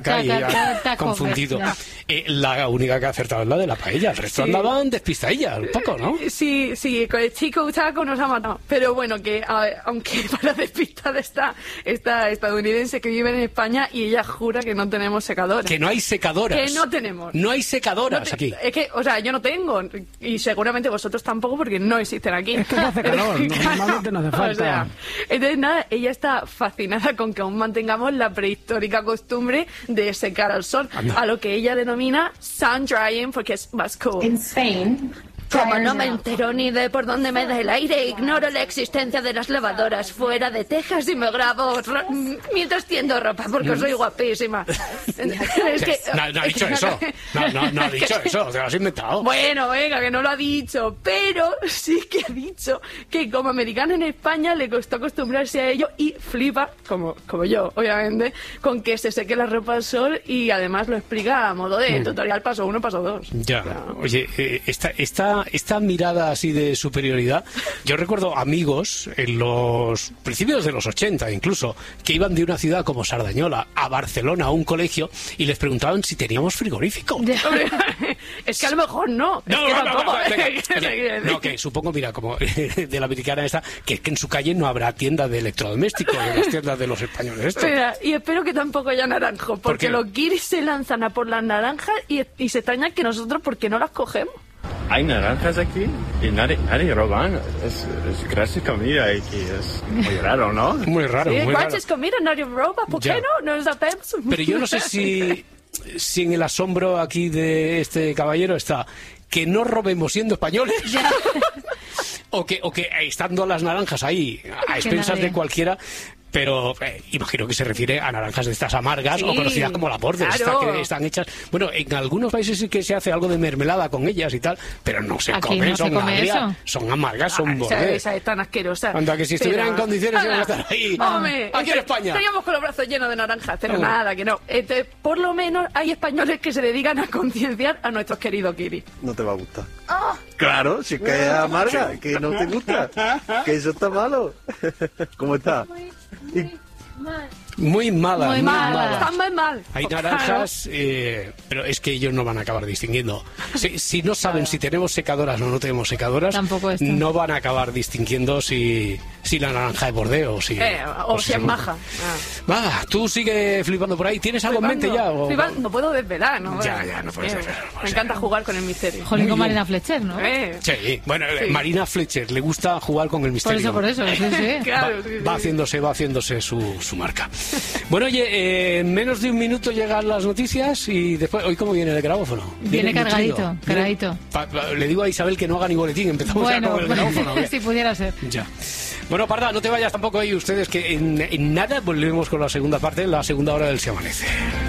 boca y ha confundido. La única que ha acertado es la de la paella. El resto andaban despistadillas, un poco, ¿no? Sí, con el chico taco nos ha matado. Pero bueno, que aunque para despistar está esta estadounidense que vive en España y ella jura que no tenemos secadores. Que no hay secadoras. Que no tenemos. No hay secadoras aquí. Es que, o sea, yo no tengo. Y seguramente vosotros tampoco porque no existen aquí. Es que no hace calor, normalmente no hace falta. O sea, entonces nada, ella está fascinada con que aún mantengamos la prehistórica costumbre de secar al sol, a lo que ella denomina sun drying porque es más cool. In Spain, Como no me entero ni de por dónde me da el aire, ignoro la existencia de las lavadoras fuera de Texas y me grabo mientras tiendo ropa porque soy guapísima. Es que, no ha dicho eso. No ha dicho eso, te lo has inventado. Bueno, venga, que no lo ha dicho, pero sí que ha dicho que como americana en España le costó acostumbrarse a ello y flipa, como yo, obviamente, con que se seque la ropa al sol y además lo explica a modo de tutorial paso 1, paso 2. Ya, oye, esta mirada así de superioridad, yo recuerdo amigos en los principios de los 80 incluso, que iban de una ciudad como Sardañola a Barcelona a un colegio y les preguntaban si teníamos frigorífico. Es que a lo mejor no. No, que supongo, mira, como de la americana esta, que en su calle no habrá tienda de electrodomésticos, de las tiendas de los españoles. Espera, y espero que tampoco haya naranjo, porque los guiris se lanzan a por las naranjas y se extrañan que nosotros, ¿por qué no las cogemos? Hay naranjas aquí y nadie roban. Es gratis comida aquí. Es muy raro, ¿no? Muy raro, sí, muy raro. Es comida, nadie roba. ¿Por qué no? No lo sabemos. Pero yo no sé si en el asombro aquí de este caballero está que no robemos siendo españoles o que estando las naranjas ahí a expensas de cualquiera. Pero imagino que se refiere a naranjas de estas amargas o conocidas como la Bordes, claro. que están hechas. Bueno, en algunos países sí que se hace algo de mermelada con ellas y tal, pero no se Aquí comen, no se come eso. son amargas, son Bordes. Esa es tan asquerosa. Anda, que si estuvieran en condiciones iban a estar ahí. Hombre, aquí en España. Estaríamos con los brazos llenos de naranjas, pero nada, que no. Por lo menos hay españoles que se dedican a concienciar a nuestros queridos kiris. No te va a gustar. Claro, si es que es amarga, que no te gusta, que eso está malo. ¿Cómo está? Muy mala. Están muy mal. Hay naranjas, pero es que ellos no van a acabar distinguiendo. Si no saben si tenemos secadoras o no tenemos secadoras, no van a acabar distinguiendo si la naranja es bordeo o si es maja. Va, tú sigue flipando por ahí. ¿Tienes algo en mente ya? No puedo desvelar, ¿no? Ya, no puedes desvelar. Me encanta jugar con el misterio. Jolín, con Marina Fletcher, ¿no? Sí, bueno, Marina Fletcher le gusta jugar con el misterio. Por eso, sí. Claro, va haciéndose su marca. Bueno, oye, en menos de un minuto llegan las noticias y después, ¿hoy cómo viene el grabófono? Viene cargadito. Le digo a Isabel que no haga ni boletín, empezamos ya con el grabófono. Si pudiera ser. Ya. Bueno, Parda, no te vayas tampoco ahí ustedes, que en nada volvemos con la segunda parte, la segunda hora del Se Amanece.